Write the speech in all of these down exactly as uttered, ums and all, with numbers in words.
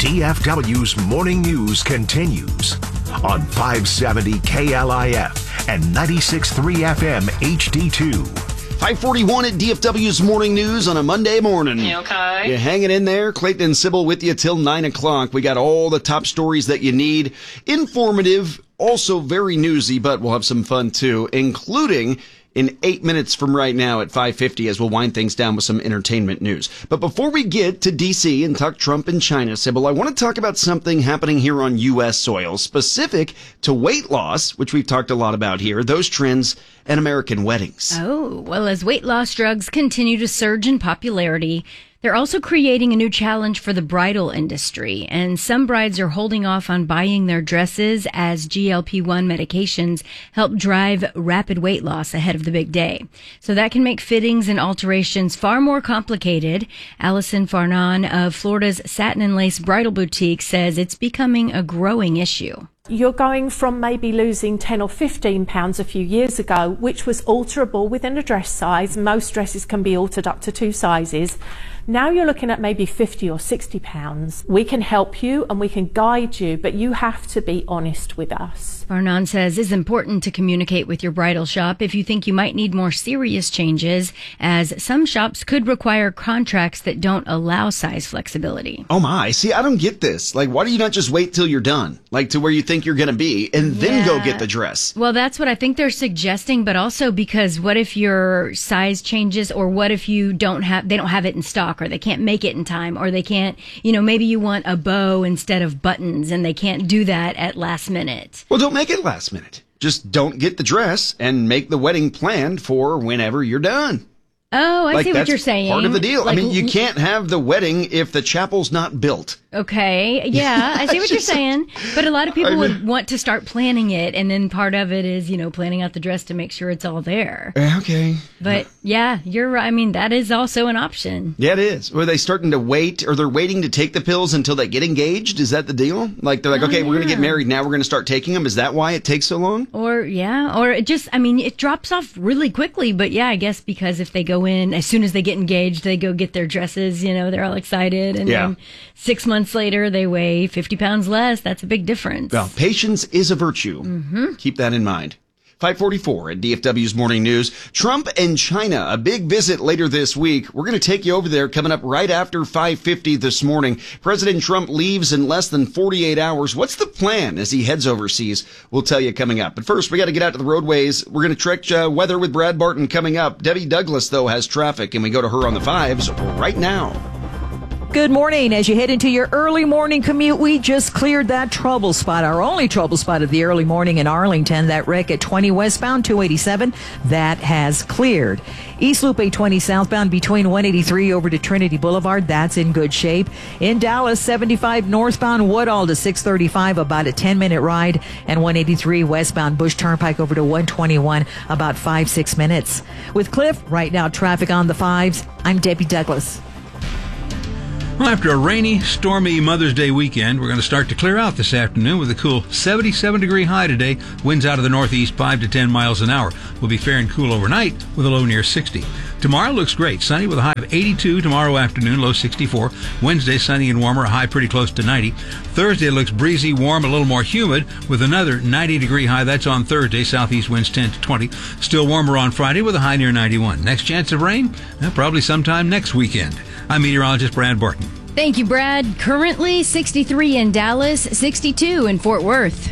D F W's Morning News continues on five seventy K L I F and ninety-six point three F M H D two. five forty-one at D F W's Morning News on a Monday morning. You okay? You hanging in there? Clayton and Sybil with you till nine o'clock. We got all the top stories that you need. Informative, also very newsy, but we'll have some fun too, including in eight minutes from right now at five fifty as we'll wind things down with some entertainment news. But before we get to D C and talk Trump and China, Sybil, I want to talk about something happening here on U S soil, specific to weight loss, which we've talked a lot about here, those trends, and American weddings. Oh, well, as weight loss drugs continue to surge in popularity, they're also creating a new challenge for the bridal industry, and some brides are holding off on buying their dresses as G L P one medications help drive rapid weight loss ahead of the big day. So that can make fittings and alterations far more complicated. Allison Farnan of Florida's Satin and Lace Bridal Boutique says it's becoming a growing issue. You're going from maybe losing ten or fifteen pounds a few years ago, which was alterable within a dress size. Most dresses can be altered up to two sizes. Now you're looking at maybe fifty or sixty pounds. We can help you and we can guide you, but you have to be honest with us. Farnan says it's important to communicate with your bridal shop if you think you might need more serious changes, as some shops could require contracts that don't allow size flexibility. Oh my, see, I don't get this. Like, why do you not just wait till you're done? Like, to where you think you're going to be, and then yeah. go get the dress? Well, that's what I think they're suggesting, but also because what if your size changes, or what if you don't have, they don't have it in stock, or they can't make it in time, or they can't, you know, maybe you want a bow instead of buttons, and they can't do that at last minute. Well, don't make it last minute. Just don't get the dress and make the wedding planned for whenever you're done. Oh, I like, see what you're saying. Part of the deal. Like, I mean, you can't have the wedding if the chapel's not built. Okay, yeah, I see what you're saying. But a lot of people I mean, would want to start planning it, and then part of it is, you know, planning out the dress to make sure it's all there. Okay. But yeah, you're right. I mean, that is also an option. Yeah, it is. Were they starting to wait, or they're waiting to take the pills until they get engaged? Is that the deal? Like, they're like, oh, okay, yeah. we're going to get married now, we're going to start taking them. Is that why it takes so long? Or, yeah, or it just, I mean, it drops off really quickly. But yeah, I guess because if they go in, as soon as they get engaged, they go get their dresses, you know, they're all excited. And yeah. then six months later, they weigh fifty pounds less. That's a big difference. Well, patience is a virtue. Mm-hmm. Keep that in mind. five forty-four at D F W's Morning News. Trump and China, a big visit later this week. We're going to take you over there coming up right after five fifty this morning. President Trump leaves in less than forty-eight hours. What's the plan as he heads overseas? We'll tell you coming up. But first, we got to get out to the roadways. We're going to check uh, weather with Brad Barton coming up. Debbie Douglas, though, has traffic, and we go to her on the fives right now. Good morning. As you head into your early morning commute, we just cleared that trouble spot. Our only trouble spot of the early morning in Arlington, that wreck at twenty westbound, two eighty-seven, that has cleared. East Loop eight twenty southbound between one eighty-three over to Trinity Boulevard, that's in good shape. In Dallas, seventy-five northbound Woodall to six thirty-five, about a ten-minute ride. And one eighty-three westbound Bush Turnpike over to one twenty-one, about five, six minutes. With Cliff, right now traffic on the fives. I'm Debbie Douglas. Well, after a rainy, stormy Mother's Day weekend, we're going to start to clear out this afternoon with a cool seventy-seven degree high today. Winds out of the northeast five to ten miles an hour. We'll be fair and cool overnight with a low near sixty. Tomorrow looks great. Sunny with a high of eighty-two tomorrow afternoon, low sixty-four. Wednesday, sunny and warmer, a high pretty close to ninety. Thursday looks breezy, warm, a little more humid with another ninety degree high. That's on Thursday. Southeast winds ten to twenty. Still warmer on Friday with a high near ninety-one. Next chance of rain? Eh, probably sometime next weekend. I'm meteorologist Brad Barton. Thank you, Brad. Currently sixty-three in Dallas, sixty-two in Fort Worth.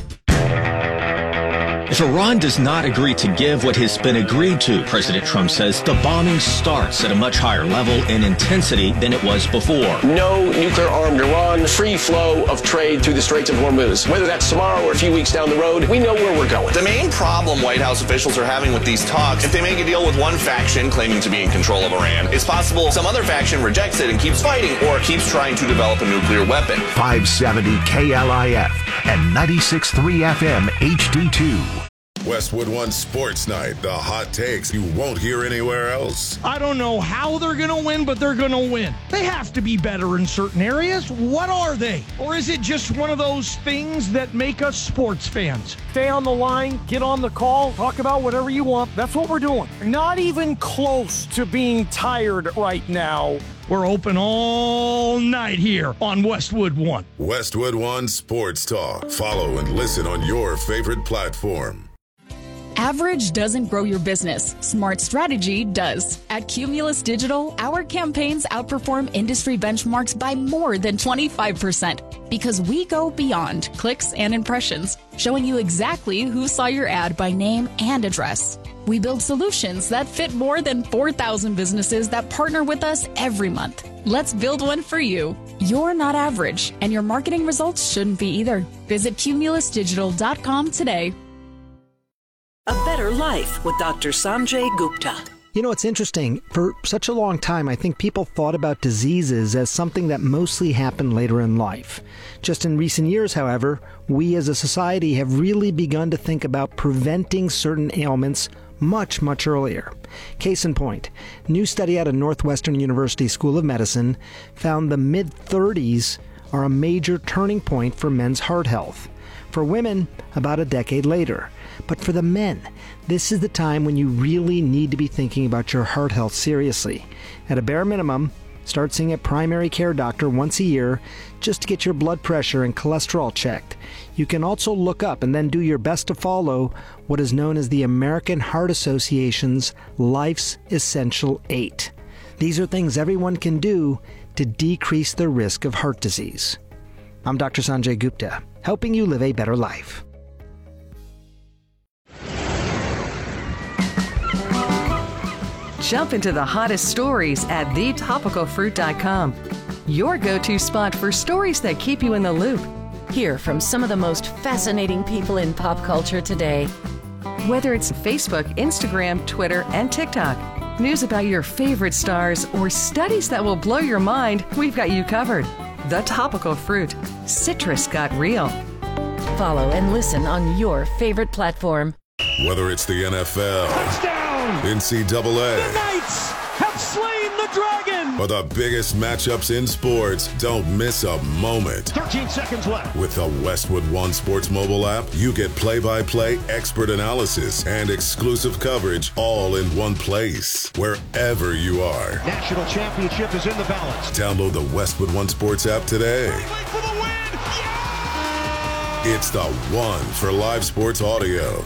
If Iran does not agree to give what has been agreed to, President Trump says the bombing starts at a much higher level and intensity than it was before. No nuclear-armed Iran, free flow of trade through the Straits of Hormuz. Whether that's tomorrow or a few weeks down the road, we know where we're going. The main problem White House officials are having with these talks, if they make a deal with one faction claiming to be in control of Iran, it's possible some other faction rejects it and keeps fighting or keeps trying to develop a nuclear weapon. five seventy K L I F and ninety-six point three F M H D two. Westwood One Sports Night, the hot takes you won't hear anywhere else. I don't know how they're going to win, but they're going to win. They have to be better in certain areas. What are they? Or is it just one of those things that make us sports fans? Stay on the line, get on the call, talk about whatever you want. That's what we're doing. Not even close to being tired right now We're open all night here on Westwood One. Westwood One Sports Talk. Follow and listen on your favorite platform. Average doesn't grow your business. Smart strategy does. At Cumulus Digital, our campaigns outperform industry benchmarks by more than twenty-five percent because we go beyond clicks and impressions, showing you exactly who saw your ad by name and address. We build solutions that fit more than four thousand businesses that partner with us every month. Let's build one for you. You're not average, and your marketing results shouldn't be either. Visit cumulus digital dot com today. A Better Life with Doctor Sanjay Gupta. You know, it's interesting. For such a long time, I think people thought about diseases as something that mostly happened later in life. Just in recent years, however, we as a society have really begun to think about preventing certain ailments much, much earlier. Case in point, a new study out of Northwestern University School of Medicine found the mid-thirties are a major turning point for men's heart health. For women, about a decade later. But for the men, this is the time when you really need to be thinking about your heart health seriously. At a bare minimum, start seeing a primary care doctor once a year just to get your blood pressure and cholesterol checked. You can also look up and then do your best to follow what is known as the American Heart Association's Life's Essential Eight. These are things everyone can do to decrease the risk of heart disease. I'm Doctor Sanjay Gupta, helping you live a better life. Jump into the hottest stories at the topical fruit dot com. Your go-to spot for stories that keep you in the loop. Hear from some of the most fascinating people in pop culture today. Whether it's Facebook, Instagram, Twitter, and TikTok, news about your favorite stars, or studies that will blow your mind, we've got you covered. The Topical Fruit. Citrus got real. Follow and listen on your favorite platform. Whether it's the N F L, Touchdown! N C double A, The Knights have slain the dragon! or the biggest matchups in sports, don't miss a moment. thirteen seconds left. With the Westwood One Sports mobile app, you get play-by-play expert analysis and exclusive coverage all in one place, wherever you are. National championship is in the balance. Download the Westwood One Sports app today. For the win! It's the one for live sports audio.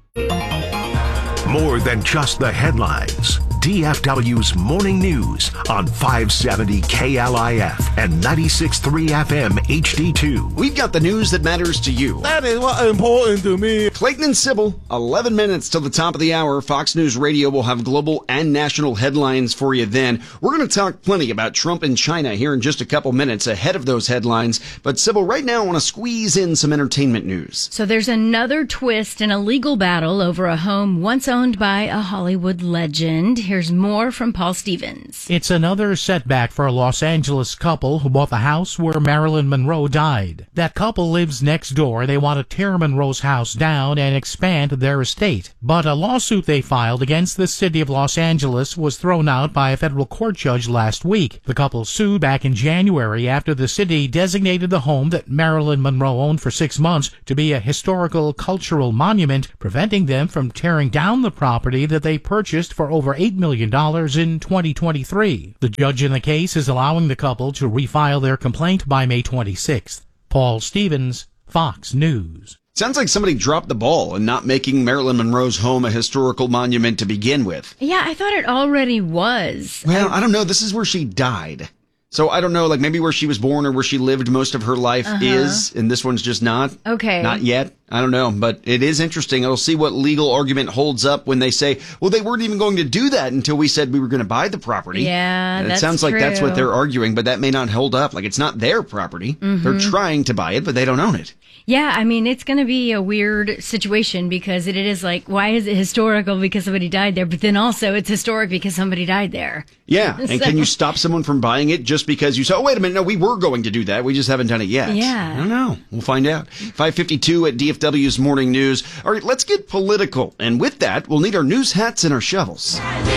More than just the headlines. D F W's Morning News on five seventy K L I F and ninety-six point three F M H D two. We've got the news that matters to you. That is what important to me. Clayton and Sybil, eleven minutes till the top of the hour. Fox News Radio will have global and national headlines for you then. We're going to talk plenty about Trump and China here in just a couple minutes ahead of those headlines. But Sybil, right now I want to squeeze in some entertainment news. So there's another twist in a legal battle over a home once owned by a Hollywood legend. Here's more from Paul Stevens. It's another setback for a Los Angeles couple who bought the house where Marilyn Monroe died. That couple lives next door. They want to tear Monroe's house down and expand their estate. But a lawsuit they filed against the city of Los Angeles was thrown out by a federal court judge last week. The couple sued back in January after the city designated the home that Marilyn Monroe owned for six months to be a historical cultural monument, preventing them from tearing down the property that they purchased for over eight million dollars in twenty twenty-three. The judge in the case is allowing the couple to refile their complaint by May twenty-sixth. Paul Stevens, Fox News. Sounds like somebody dropped the ball in not making Marilyn Monroe's home a historical monument to begin with. Yeah, I thought it already was. Well, I don't know. This is where she died. So I don't know, like maybe where she was born or where she lived most of her life Uh-huh. is, and this one's just not. Okay. Not yet. I don't know, but it is interesting. I'll see what legal argument holds up when they say, well, they weren't even going to do that until we said we were going to buy the property. Yeah, and it that's sounds like that's true. what they're arguing, but that may not hold up. Like it's not their property. Mhm. They're trying to buy it, but they don't own it. Yeah, I mean, it's going to be a weird situation because it is like, why is it historical because somebody died there? But then also it's historic because somebody died there. Yeah, and So- can you stop someone from buying it just because you say, oh, wait a minute, no, we were going to do that. We just haven't done it yet. Yeah. I don't know. We'll find out. five fifty-two at D F W's Morning News. All right, let's get political. And with that, we'll need our news hats and our shovels.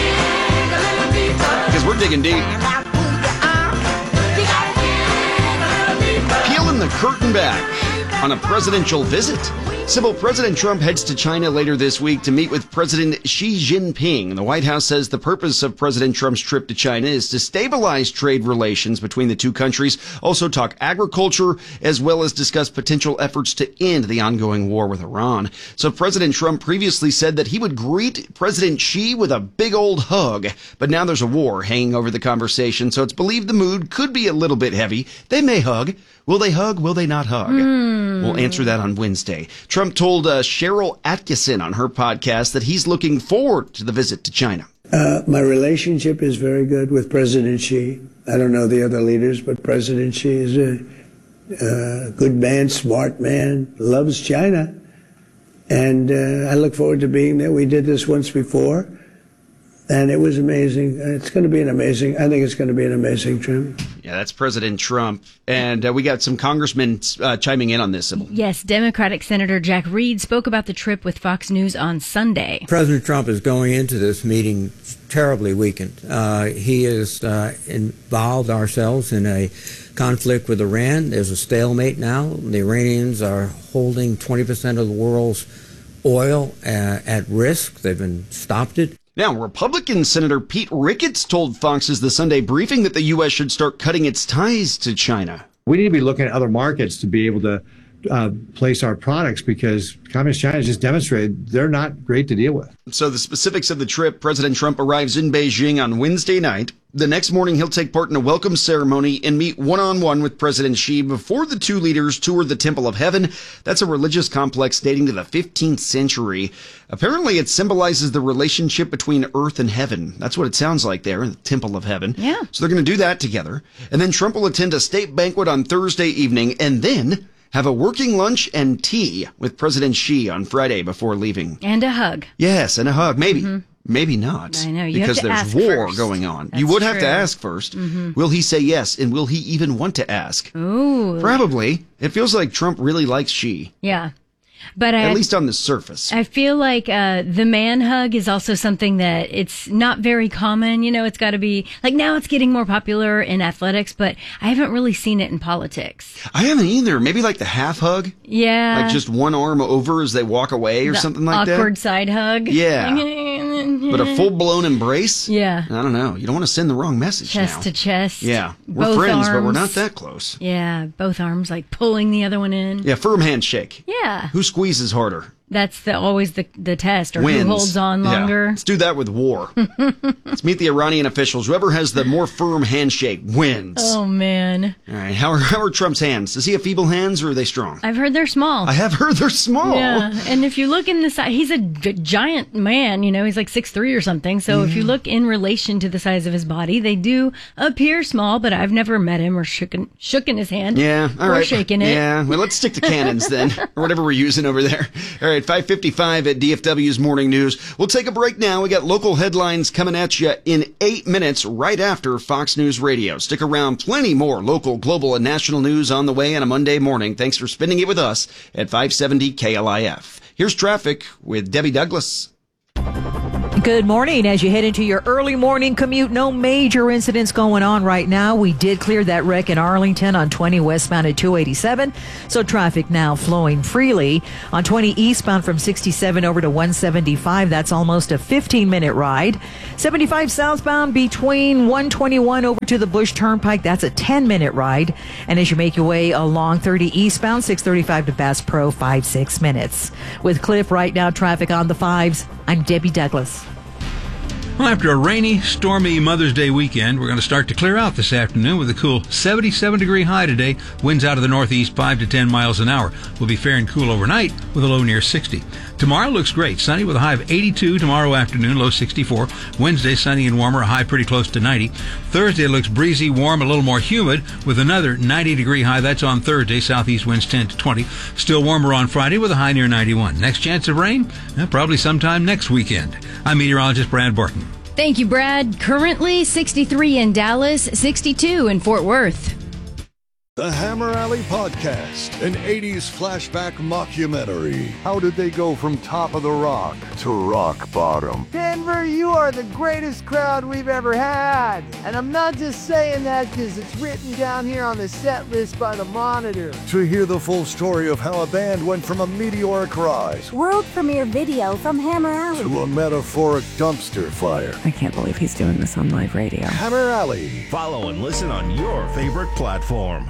Because we're digging deep. Peeling the curtain back on a presidential visit. Sybil, President Trump heads to China later this week to meet with President Xi Jinping. The White House says the purpose of President Trump's trip to China is to stabilize trade relations between the two countries, also talk agriculture, as well as discuss potential efforts to end the ongoing war with Iran. So President Trump previously said that he would greet President Xi with a big old hug, but now there's a war hanging over the conversation, so it's believed the mood could be a little bit heavy. They may hug. Will they hug? Will they not hug? Mm. We'll answer that on Wednesday. Trump told uh, Cheryl Atkinson on her podcast that he's looking forward to the visit to China. Uh, my relationship is very good with President Xi. I don't know the other leaders, but President Xi is a, a good man, smart man, loves China. And uh, I look forward to being there. We did this once before, and it was amazing. It's going to be an amazing, I think it's going to be an amazing trip. Yeah, that's President Trump. And uh, we got some congressmen uh, chiming in on this, Sybil. Yes, Democratic Senator Jack Reed spoke about the trip with Fox News on Sunday. President Trump is going into this meeting terribly weakened. Uh, he has uh, involved ourselves in a conflict with Iran. There's a stalemate now. The Iranians are holding twenty percent of the world's oil uh, at risk. They've been stopped it. Now, Republican Senator Pete Ricketts told Fox's The Sunday Briefing that the U S should start cutting its ties to China. We need to be looking at other markets to be able to uh, place our products because Communist China has just demonstrated they're not great to deal with. So the specifics of the trip, President Trump arrives in Beijing on Wednesday night. The next morning, he'll take part in a welcome ceremony and meet one-on-one with President Xi before the two leaders tour the Temple of Heaven. That's a religious complex dating to the fifteenth century. Apparently, it symbolizes the relationship between earth and heaven. That's what it sounds like there, the Temple of Heaven. Yeah. So they're going to do that together. And then Trump will attend a state banquet on Thursday evening and then have a working lunch and tea with President Xi on Friday before leaving. And a hug. Yes, and a hug, maybe. Mm-hmm. Maybe not. I know. You because have to there's ask war first. going on. That's you would have true. to ask first. Mm-hmm. Will he say yes? And will he even want to ask? Ooh. Probably. It feels like Trump really likes Xi. Yeah. But At I, least on the surface. I feel like uh, the man hug is also something that it's not very common. You know, it's got to be like now it's getting more popular in athletics, but I haven't really seen it in politics. I haven't either. Maybe like the half hug? Yeah. Like just one arm over as they walk away or The something like that? Awkward side hug. Yeah. But a full-blown embrace? Yeah. I don't know. You don't want to send the wrong message Chest now. to chest. Yeah. We're Both friends, but we're arms. not that close. Yeah. Both arms like pulling the other one in. Yeah, firm handshake. Yeah. Who squeezes harder? That's the always the the test, or Wins. who holds on longer. Yeah. Let's do that with war. Let's meet the Iranian officials. Whoever has the more firm handshake wins. Oh man! All right, how are, how are Trump's hands? Does he have feeble hands, or are they strong? I've heard they're small. I have heard they're small. Yeah, and if you look in the size, he's a g- giant man. You know, he's like six three or something. So Yeah. if you look in relation to the size of his body, they do appear small. But I've never met him or shooken shooken his hand. Yeah, all or right. shaking it. Yeah, well, let's stick to cannons then, or whatever we're using over there. All right, five fifty-five at D F W's Morning News. We'll take a break now. We got local headlines coming at you in eight minutes right after Fox News Radio. Stick around. Plenty more local, global, and national news on the way on a Monday morning. Thanks for spending it with us at five seventy K L I F. Here's traffic with Debbie Douglas. Good morning. As you head into your early morning commute, no major incidents going on right now. We did clear that wreck in Arlington on twenty westbound at two eighty-seven, so traffic now flowing freely. On twenty eastbound from sixty-seven over to one seventy-five, that's almost a fifteen-minute ride. seventy-five southbound between one twenty-one over to the Bush Turnpike, that's a ten-minute ride. And as you make your way along thirty eastbound, six thirty-five to Bass Pro, five, six minutes. With Cliff right now, traffic on the fives, I'm Debbie Douglas. Well, after a rainy, stormy Mother's Day weekend, we're going to start to clear out this afternoon with a cool seventy-seven degree high today. Winds out of the northeast five to ten miles an hour. We'll be fair and cool overnight with a low near sixty. Tomorrow looks great. Sunny with a high of eighty-two tomorrow afternoon, low sixty-four. Wednesday, sunny and warmer, a high pretty close to ninety. Thursday looks breezy, warm, a little more humid with another ninety degree high. That's on Thursday. Southeast winds ten to twenty. Still warmer on Friday with a high near ninety-one. Next chance of rain? Eh, probably sometime next weekend. I'm meteorologist Brad Barton. Thank you, Brad. Currently sixty-three in Dallas, sixty-two in Fort Worth. The Hammer Alley Podcast, an eighties flashback mockumentary. How did they go from top of the rock to rock bottom? Denver, you are the greatest crowd we've ever had. And I'm not just saying that because it's written down here on the set list by the Monitor. To hear the full story of how a band went from a meteoric rise, world premiere video from Hammer Alley, to a metaphoric dumpster fire. I can't believe he's doing this on live radio. Hammer Alley. Follow and listen on your favorite platform.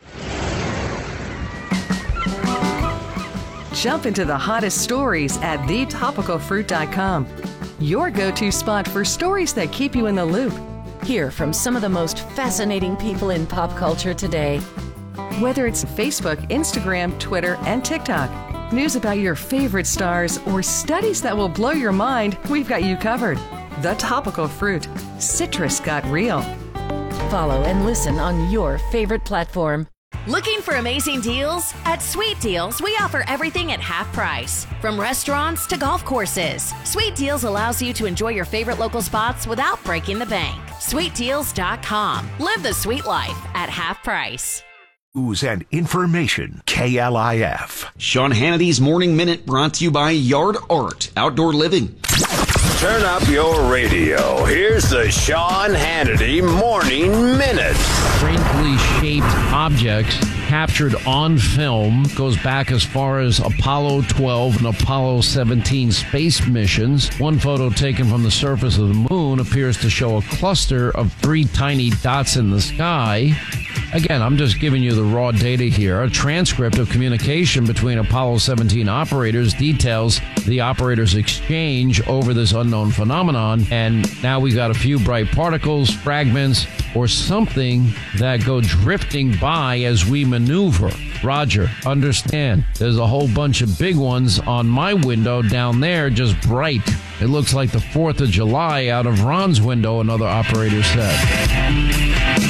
Jump into the hottest stories at the topical fruit dot com. Your go-to spot for stories that keep you in the loop. Hear from some of the most fascinating people in pop culture today. Whether it's Facebook, Instagram, Twitter, and TikTok, news about your favorite stars, or studies that will blow your mind, we've got you covered. The Topical Fruit. Citrus got real. Follow and listen on your favorite platform. Looking for amazing deals? At Sweet Deals, we offer everything at half price. From restaurants to golf courses, Sweet Deals allows you to enjoy your favorite local spots without breaking the bank. sweet deals dot com. Live the sweet life at half price. News and information, K L I F. Sean Hannity's Morning Minute brought to you by Yard Art Outdoor Living. Turn up your radio. Here's the Sean Hannity Morning Minute. Strangely shaped objects captured on film goes back as far as Apollo twelve and Apollo seventeen space missions. One photo taken from the surface of the moon appears to show a cluster of three tiny dots in the sky. Again, I'm just giving you the raw data here. A transcript of communication between Apollo seventeen operators details the operators' exchange over this unknown phenomenon. And now we've got a few bright particles, fragments, or something that go drifting by as we maneuver. Roger, understand. There's a whole bunch of big ones on my window down there, just bright. It looks like the fourth of July out of Ron's window, another operator said.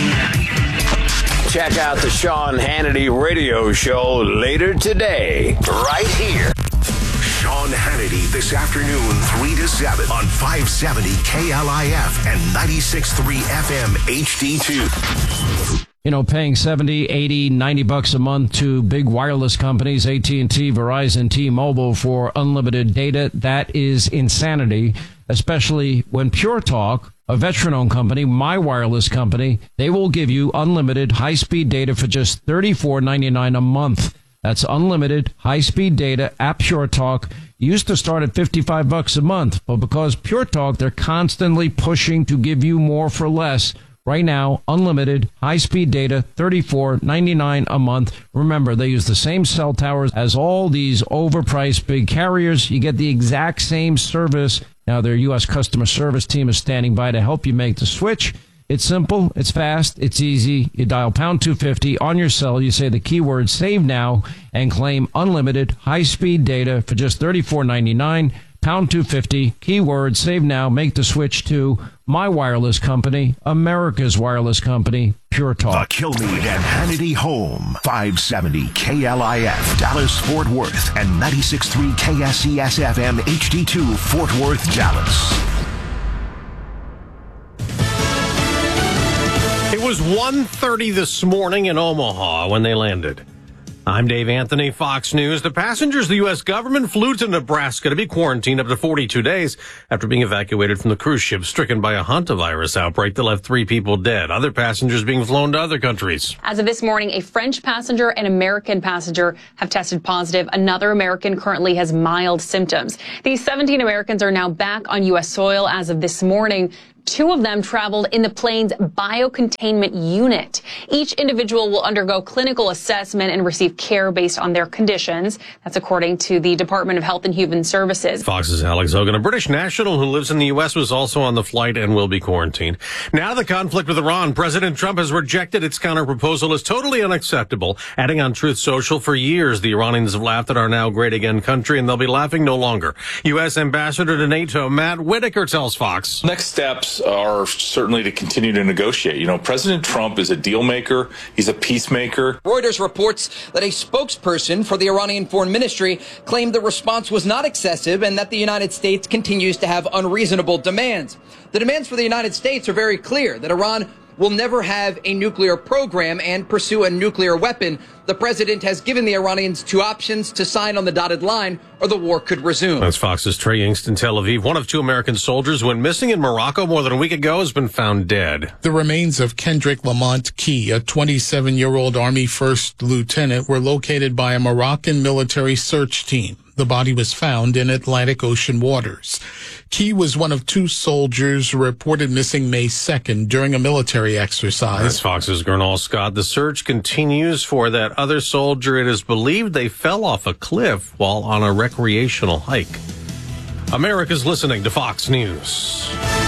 Check out the Sean Hannity radio show later today, right here. Sean Hannity this afternoon, three to seven on five seventy K L I F and ninety-six point three F M H D two. You know, paying seventy, eighty, ninety bucks a month to big wireless companies, A T and T, Verizon, T-Mobile for unlimited data, that is insanity, especially when Pure Talk, a veteran-owned company, my wireless company, they will give you unlimited high-speed data for just thirty-four ninety-nine a month. That's unlimited high-speed data at Pure Talk. Used to start at fifty-five bucks a month, but because Pure Talk, they're constantly pushing to give you more for less. Right now, unlimited high-speed data, thirty-four ninety-nine a month. Remember, they use the same cell towers as all these overpriced big carriers. You get the exact same service. Now, their U S customer service team is standing by to help you make the switch. It's simple, it's fast, it's easy. You dial pound two fifty on your cell, you say the keyword save now, and claim unlimited high-speed data for just thirty-four ninety-nine. Pound two fifty, keyword save now, make the switch to my wireless company, America's wireless company, Pure Talk. The Kilmeade and Hannity Home, five seventy K L I F, Dallas, Fort Worth, and ninety-six point three K S E S F M H D two, Fort Worth, Dallas. It was one thirty this morning in Omaha when they landed. I'm Dave Anthony, Fox News. The passengers of the U S government flew to Nebraska to be quarantined up to forty-two days after being evacuated from the cruise ship stricken by a hantavirus outbreak that left three people dead. Other passengers being flown to other countries. As of this morning, a French passenger and American passenger have tested positive. Another American currently has mild symptoms. These seventeen Americans are now back on U S soil as of this morning. Two of them traveled in the plane's biocontainment unit. Each individual will undergo clinical assessment and receive care based on their conditions. That's according to the Department of Health and Human Services. Fox's Alex Hogan, a British national who lives in the U S, was also on the flight and will be quarantined. Now the conflict with Iran. President Trump has rejected its counterproposal as totally unacceptable. Adding on Truth Social, for years the Iranians have laughed at our now great again country, and they'll be laughing no longer. U S Ambassador to NATO Matt Whitaker tells Fox. Next steps are certainly to continue to negotiate. You know, President Trump is a deal maker. He's a peacemaker. Reuters reports that a spokesperson for the Iranian Foreign Ministry claimed the response was not excessive and that the United States continues to have unreasonable demands. The demands for the United States are very clear, that Iran will never have a nuclear program and pursue a nuclear weapon. The president has given the Iranians two options: to sign on the dotted line or the war could resume. That's Fox's Trey Yingst in Tel Aviv. One of two American soldiers went missing in Morocco more than a week ago has been found dead. The remains of Kendrick Lamont Key, a twenty-seven-year-old Army first lieutenant, were located by a Moroccan military search team. The body was found in Atlantic Ocean waters. Key was one of two soldiers reported missing May second during a military exercise. That's Fox's Gernal Scott. The search continues for that other soldier. It is believed they fell off a cliff while on a recreational hike. America's listening to Fox News.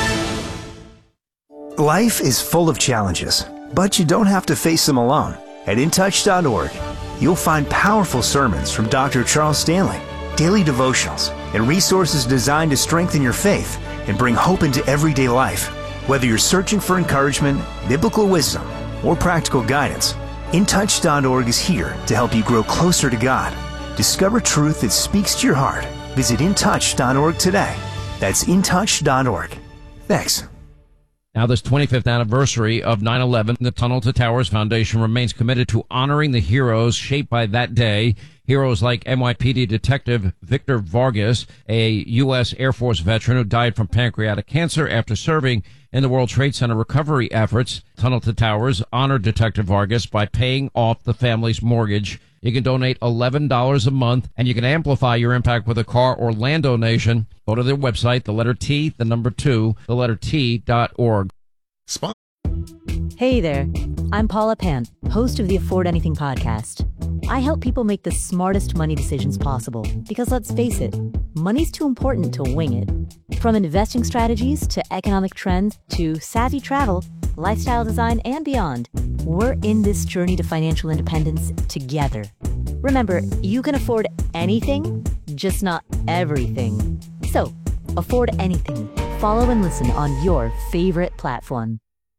Life is full of challenges, but you don't have to face them alone. At in touch dot org, you'll find powerful sermons from Doctor Charles Stanley, daily devotionals, and resources designed to strengthen your faith and bring hope into everyday life. Whether you're searching for encouragement, biblical wisdom, or practical guidance, in touch dot org is here to help you grow closer to God. Discover truth that speaks to your heart. Visit in touch dot org today. That's in touch dot org. Thanks. Now, this twenty-fifth anniversary of nine eleven, the Tunnel to Towers Foundation remains committed to honoring the heroes shaped by that day. Heroes like N Y P D Detective Victor Vargas, a U S Air Force veteran who died from pancreatic cancer after serving in the World Trade Center recovery efforts. Tunnel to Towers honored Detective Vargas by paying off the family's mortgage. You can donate eleven dollars a month, and you can amplify your impact with a car or land donation. Go to their website, the letter T, the number two, the letter T dot org. Spot. Hey there, I'm Paula Pant, host of the Afford Anything podcast. I help people make the smartest money decisions possible because, let's face it, money's too important to wing it. From investing strategies to economic trends to savvy travel, lifestyle design, and beyond, we're in this journey to financial independence together. Remember, you can afford anything, just not everything. So, afford anything. Follow and listen on your favorite platform.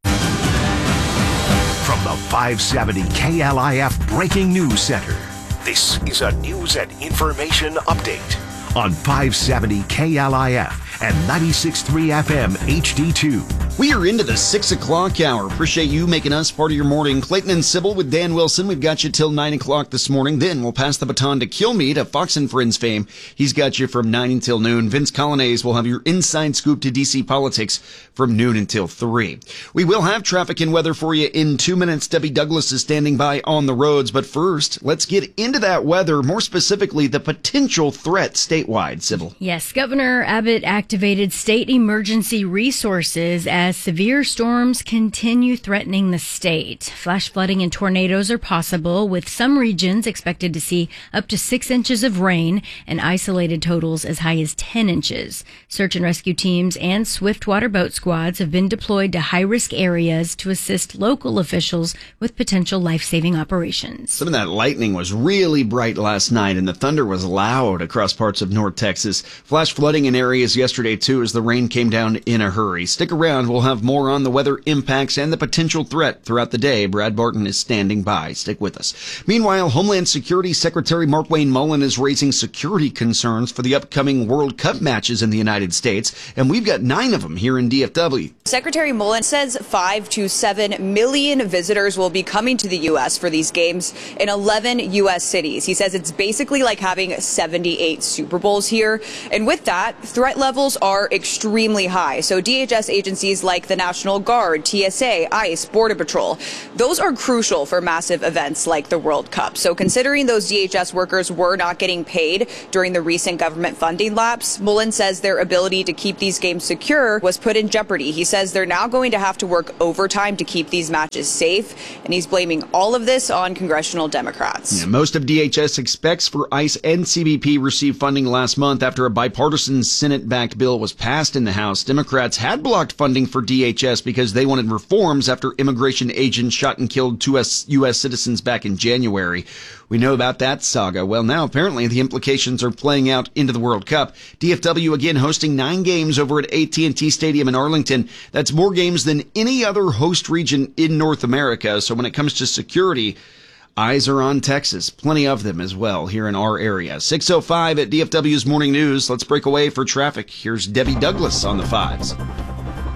From the five seventy K L I F Breaking News Center, this is a news and information update on five seventy K L I F and ninety-six point three F M H D two. We are into the six o'clock hour. Appreciate you making us part of your morning. Clayton and Sybil with Dan Wilson. We've got you till nine o'clock this morning. Then we'll pass the baton to Kilmeade of Fox and Friends fame. He's got you from nine until noon. Vince Colonnese will have your inside scoop to D C politics from noon until three. We will have traffic and weather for you in two minutes. Debbie Douglas is standing by on the roads. But first, let's get into that weather, more specifically the potential threat statewide, Sybil. Yes, Governor Abbott activated state emergency resources as As severe storms continue threatening the state. Flash flooding and tornadoes are possible, with some regions expected to see up to six inches of rain and isolated totals as high as ten inches. Search and rescue teams and swiftwater boat squads have been deployed to high-risk areas to assist local officials with potential life-saving operations. Some of that lightning was really bright last night, and the thunder was loud across parts of North Texas. Flash flooding in areas yesterday, too, as the rain came down in a hurry. Stick around. We'll have more on the weather impacts and the potential threat throughout the day. Brad Barton is standing by. Stick with us. Meanwhile, Homeland Security Secretary Markwayne Mullin is raising security concerns for the upcoming World Cup matches in the United States, and we've got nine of them here in D F W. Secretary Mullin says five to seven million visitors will be coming to the U S for these games in eleven U S cities. He says it's basically like having seventy-eight Super Bowls here. And with that, threat levels are extremely high. So D H S agencies like the National Guard, T S A, ICE, Border Patrol, those are crucial for massive events like the World Cup. So considering those D H S workers were not getting paid during the recent government funding lapse, Mullin says their ability to keep these games secure was put in jeopardy. He says they're now going to have to work overtime to keep these matches safe, and he's blaming all of this on congressional Democrats. Yeah, most of D H S expects for ICE and C B P received funding last month after a bipartisan Senate-backed bill was passed in the House. Democrats had blocked funding for D H S because they wanted reforms after immigration agents shot and killed two U S citizens back in January. We know about that saga. Well, now apparently the implications are playing out into the World Cup. D F W again hosting nine games over at A T and T Stadium in Arlington. That's more games than any other host region in North America. So when it comes to security, eyes are on Texas. Plenty of them as well here in our area. six oh five at D F W's Morning News. Let's break away for traffic. Here's Debbie Douglas on the fives.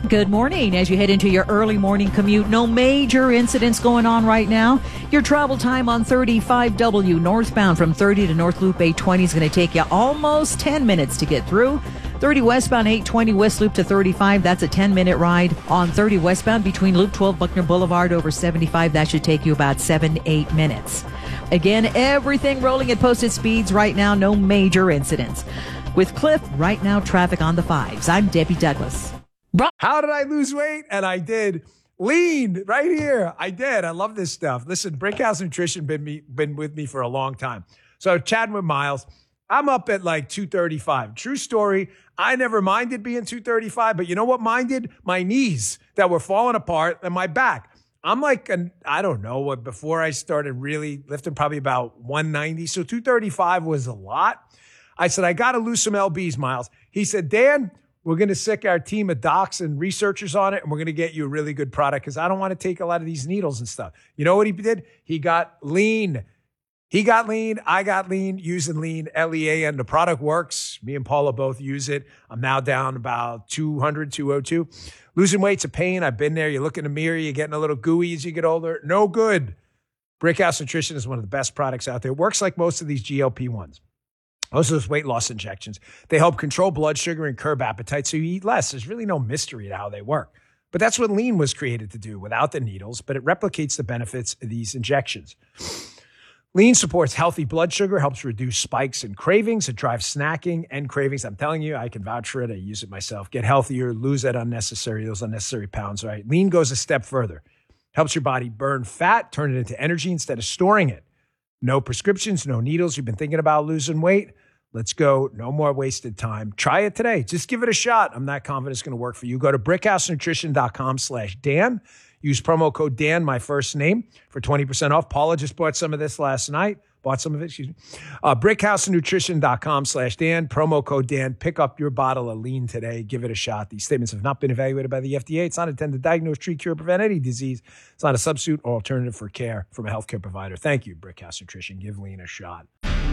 Good morning. As you head into your early morning commute, no major incidents going on right now. Your travel time on thirty-five W northbound from thirty to North Loop eight twenty is going to take you almost ten minutes to get through. thirty westbound eight twenty West Loop to thirty-five. That's a ten minute ride. On thirty westbound between Loop twelve Buckner Boulevard over seventy-five. That should take you about seven to eight minutes. Again, everything rolling at posted speeds right now. No major incidents. With Cliff, right now, traffic on the fives. I'm Debbie Douglas. How did I lose weight? And I did. Lean right here. I did. I love this stuff. Listen, Brickhouse Nutrition been me been with me for a long time. So chatting with Miles, I'm up at like two thirty-five. True story. I never minded being two thirty-five, but you know what minded? My knees that were falling apart and my back. I'm like, an, I don't know what, before I started really lifting, probably about one ninety. So two thirty-five was a lot. I said, I got to lose some L Bs, Miles. He said, Dan, we're going to sick our team of docs and researchers on it, and we're going to get you a really good product because I don't want to take a lot of these needles and stuff. You know what he did? He got lean. He got lean. I got lean using lean, L E A N. The product works. Me and Paula both use it. I'm now down about two hundred, two oh two. Losing weight's a pain. I've been there. You look in the mirror. You're getting a little gooey as you get older. No good. Brickhouse Nutrition is one of the best products out there. It works like most of these G L P ones. Most of those weight loss injections, they help control blood sugar and curb appetite so you eat less. There's really no mystery to how they work. But that's what lean was created to do without the needles, but it replicates the benefits of these injections. Lean supports healthy blood sugar, helps reduce spikes and cravings. It drives snacking and cravings. I'm telling you, I can vouch for it. I use it myself. Get healthier, lose that unnecessary, those unnecessary pounds, right? Lean goes a step further. Helps your body burn fat, turn it into energy instead of storing it. No prescriptions, no needles. You've been thinking about losing weight? Let's go. No more wasted time. Try it today. Just give it a shot. I'm not confident it's going to work for you. Go to brickhousenutrition.com slash Dan. Use promo code Dan, my first name, for twenty percent off. Paula just bought some of this last night. Bought some of it, excuse me. Uh, brickhousenutrition.com slash Dan. Promo code Dan. Pick up your bottle of lean today. Give it a shot. These statements have not been evaluated by the F D A. It's not intended to diagnose, treat, cure, prevent any disease. It's not a substitute or alternative for care from a healthcare provider. Thank you, Brickhouse Nutrition. Give lean a shot.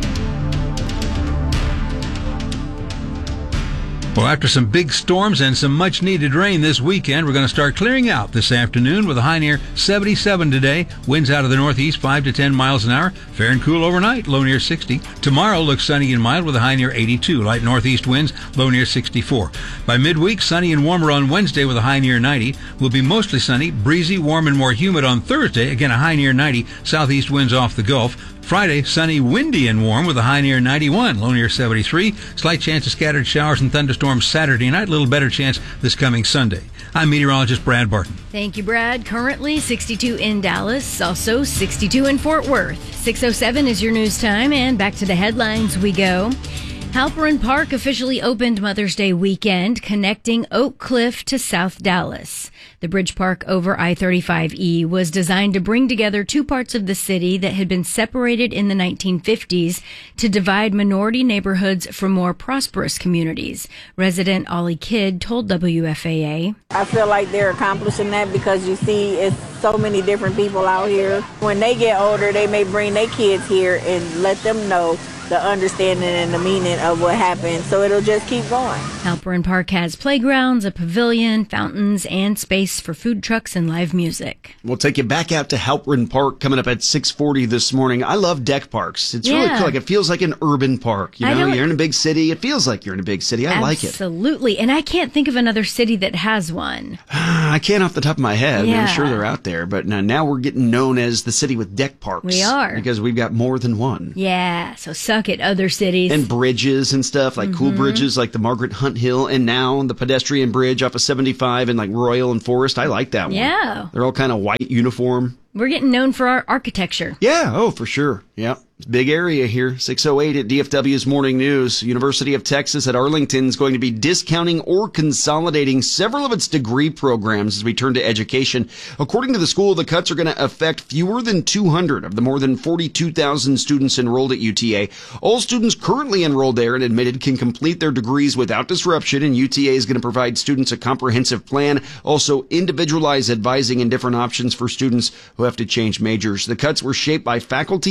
Well, after some big storms and some much-needed rain this weekend, we're going to start clearing out this afternoon with a high near seventy-seven today. Winds out of the northeast, five to ten miles an hour. Fair and cool overnight, low near sixty. Tomorrow looks sunny and mild with a high near eighty-two. Light northeast winds, low near sixty-four. By midweek, sunny and warmer on Wednesday with a high near ninety. Will be mostly sunny, breezy, warm, and more humid on Thursday. Again, a high near ninety. Southeast winds off the Gulf. Friday, sunny, windy, and warm with a high near ninety-one, low near seventy-three. Slight chance of scattered showers and thunderstorms Saturday night. A little better chance this coming Sunday. I'm meteorologist Brad Barton. Thank you, Brad. Currently sixty-two in Dallas, also sixty-two in Fort Worth. six oh seven is your news time, and back to the headlines we go. Halperin Park officially opened Mother's Day weekend, connecting Oak Cliff to South Dallas. The bridge park over I thirty-five E was designed to bring together two parts of the city that had been separated in the nineteen fifties to divide minority neighborhoods from more prosperous communities. Resident Ollie Kidd told W F A A. I feel like they're accomplishing that because you see it's so many different people out here. When they get older, they may bring their kids here and let them know the understanding and the meaning of what happened, so it'll just keep going. Halperin Park has playgrounds, a pavilion, fountains, and space for food trucks and live music. We'll take you back out to Halperin Park coming up at six forty this morning. I love deck parks. It's Yeah. really cool. Like, it feels like an urban park. You I know, know. you're in a big city. It feels like you're in a big city. I like it. Absolutely. And I can't think of another city that has one. I can't off the top of my head. Yeah. I'm sure they're out there, but now, now we're getting known as the city with deck parks. We are. Because we've got more than one. Yeah, so suck it, other cities. And bridges and stuff, like cool Mhm. bridges like the Margaret Hunt Hill, and now the pedestrian bridge off of seventy-five and like Royal and Forest. I like that one. Yeah. They're all kind of white uniform. We're getting known for our architecture. Yeah, oh, for sure. Yeah. Big area here. six oh eight at D F W's Morning News. University of Texas at Arlington is going to be discounting or consolidating several of its degree programs as we turn to education. According to the school, the cuts are going to affect fewer than two hundred of the more than forty-two thousand students enrolled at U T A. All students currently enrolled there and admitted can complete their degrees without disruption, and U T A is going to provide students a comprehensive plan, also individualized advising and different options for students who have to change majors. The cuts were shaped by faculty